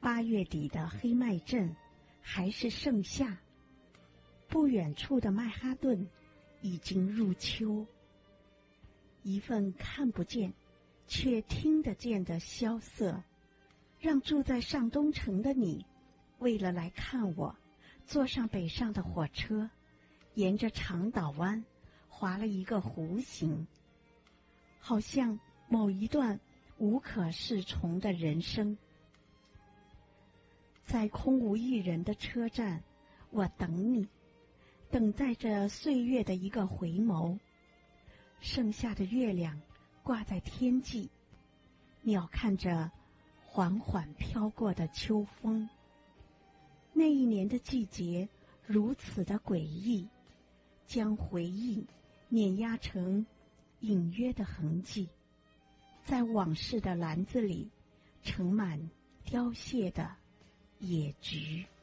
8月底的黑麦镇还是盛夏，不远处的曼哈顿已经入秋。一份看不见却听得见的萧瑟，让住在上东城的你，为了来看我，坐上北上的火车，沿着长岛湾划了一个弧形，好像某一段无可适从的人生。在空无一人的车站，我等你，等待着岁月的一个回眸。剩下的月亮挂在天际，鸟看着缓缓飘过的秋风。那一年的季节如此的诡异，将回忆碾压成隐约的痕迹，在往事的篮子里盛满凋谢的野菊。